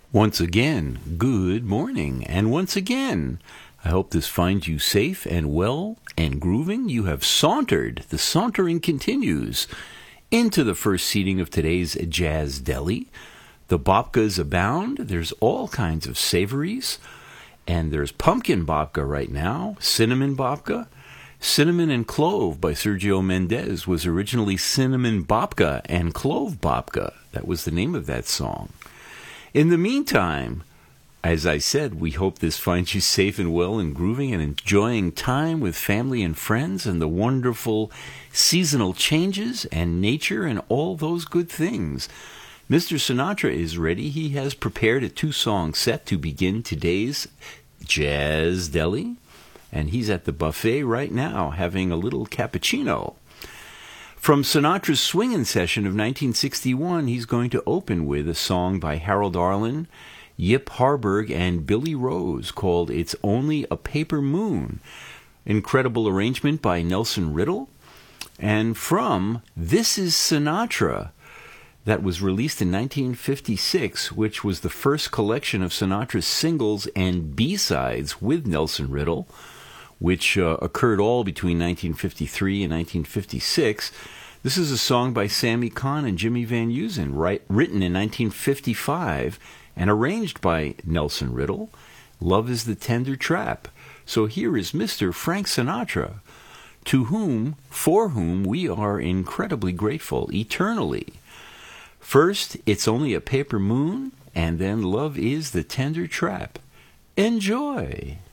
Once again, good morning. And once again, I hope this finds you safe and well and grooving. You have sauntered. The sauntering continues into the first seating of today's Jazz Deli. The babkas abound. There's all kinds of savories. And there's pumpkin babka right now, cinnamon babka. Cinnamon and Clove by Sergio Mendes was originally Cinnamon Babka and Clove Babka. That was the name of that song. In the meantime, as I said, we hope this finds you safe and well and grooving and enjoying time with family and friends and the wonderful seasonal changes and nature and all those good things. Mr. Sinatra is ready. He has prepared a two-song set to begin today's Jazz Deli, and he's at the buffet right now having a little cappuccino. From Sinatra's swingin' session of 1961, he's going to open with a song by Harold Arlen, Yip Harburg, and Billy Rose called It's Only a Paper Moon. Incredible arrangement by Nelson Riddle. And from This Is Sinatra, that was released in 1956, which was the first collection of Sinatra's singles and B-sides with Nelson Riddle, which occurred all between 1953 and 1956. This is a song by Sammy Cahn and Jimmy Van Heusen, written in 1955 and arranged by Nelson Riddle. Love is the Tender Trap. So here is Mr. Frank Sinatra, for whom we are incredibly grateful, eternally. First, It's Only a Paper Moon, and then Love is the Tender Trap. Enjoy!